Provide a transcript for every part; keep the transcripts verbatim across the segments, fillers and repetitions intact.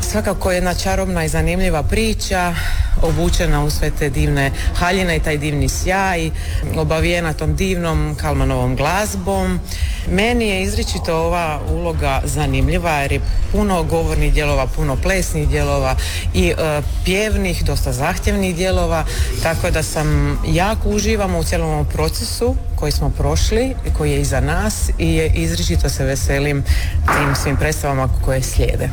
svakako jedna čarobna i zanimljiva priča, obučena u sve te divne haljine i taj divni sjaj, obavijena tom divnom Kalmanovom glazbom. Meni je izričito ova uloga zanimljiva jer je puno govornih dijelova, puno plesnih dijelova i e, pjevnih, dosta zahtjevnih dijelova, tako da sam jako uživamo u cijelom ovom procesu koji smo prošli i koji je iza nas i izričito se veselim tim svim predstavama koje slijede.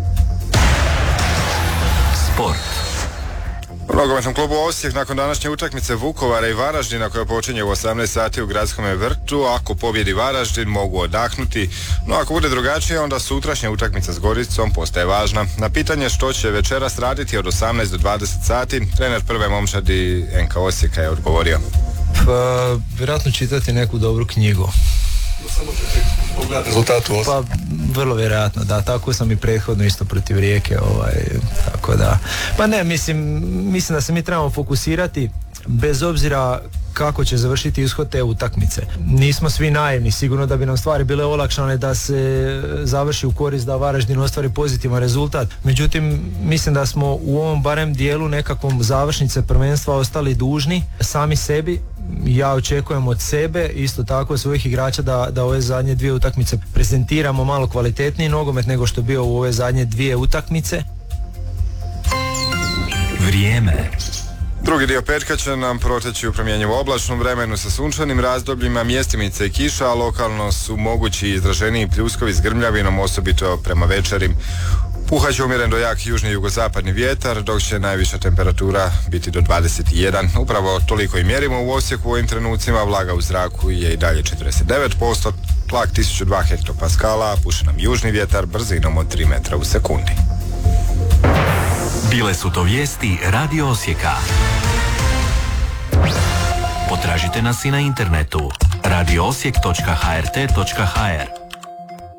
Sport. U nogometnom klubu Osijek nakon današnje utakmice Vukovara i Varaždina koja počinje u osamnaest sati u Gradskome vrtu, ako pobjedi Varaždin mogu odahnuti, no ako bude drugačije onda sutrašnja utakmica s Goricom postaje važna. Na pitanje što će večeras raditi od osamnaest do dvadeset sati, trener prve momčadi en ka Osijeka je odgovorio. Pa, vjerojatno čitati neku dobru knjigu. Samo ćete pogledati rezultatu osam. Pa, vrlo vjerojatno, da, tako sam i prethodno isto protiv Rijeke, ovaj, tako da, pa ne, mislim, mislim da se mi trebamo fokusirati bez obzira kako će završiti ishod te utakmice. Nismo svi naivni, sigurno da bi nam stvari bile olakšane da se završi u korist da Varaždin ostvari pozitivan rezultat. Međutim, mislim da smo u ovom barem dijelu nekakvom završnice prvenstva ostali dužni sami sebi. Ja očekujem od sebe, isto tako od svojih igrača da, da ove zadnje dvije utakmice prezentiramo malo kvalitetniji nogomet nego što je bio u ove zadnje dvije utakmice. Vrijeme. Drugi dio petka će nam proteći u promjenjivo oblačnom vremenu sa sunčanim razdobljima, mjestimice i kiša, a lokalno su mogući izraženiji pljuskovi s grmljavinom, osobito prema večeri. Puhat će umjeren do jak južni jugozapadni vjetar, dok će najviša temperatura biti do dvadeset jedan. Upravo toliko i mjerimo u Osijeku u ovim trenucima, vlaga u zraku je i dalje četrdeset devet posto, tlak tisuću dva hektopaskala, puše nam južni vjetar brzinom od tri metra u sekundi. Bile su to vijesti Radio Osijeka. Potražite nas i na internetu radio osijek točka h r t točka h r.